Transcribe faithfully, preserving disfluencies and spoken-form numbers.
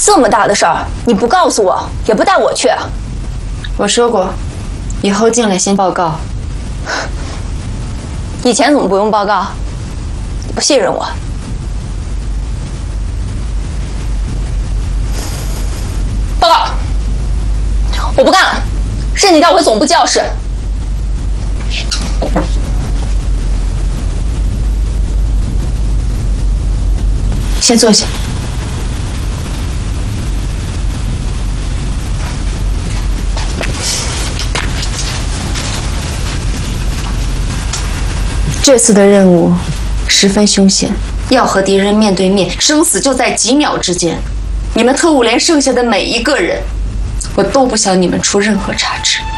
这么大的事儿，你不告诉我，也不带我去。 我说过，以后进来先报告。 以前怎么不用报告？你不信任我？报告！我不干了，申请调回总部教室。 先坐下。这次的任务十分凶险，要和敌人面对面，生死就在几秒之间。你们特务连剩下的每一个人，我都不想你们出任何差池。